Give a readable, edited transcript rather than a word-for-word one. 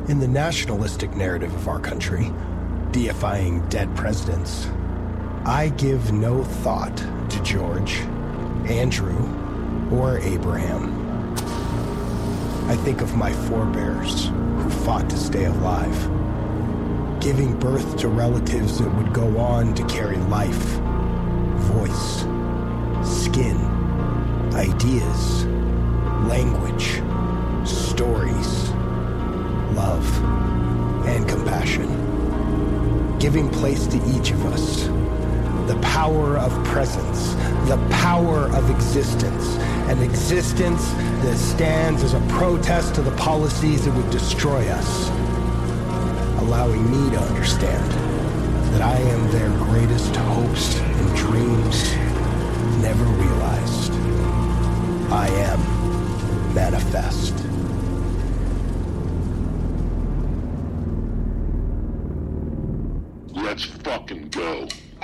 In the nationalistic narrative of our country, deifying dead presidents, I give no thought to George, Andrew, or Abraham. I think of my forebears who fought to stay alive, giving birth to relatives that would go on to carry life, voice, skin, ideas, language, stories, love, and compassion, giving place to each of us, the power of presence, the power of existence, an existence that stands as a protest to the policies that would destroy us, allowing me to understand that I am their greatest hopes and dreams never realized. I am manifest. Let's fucking go.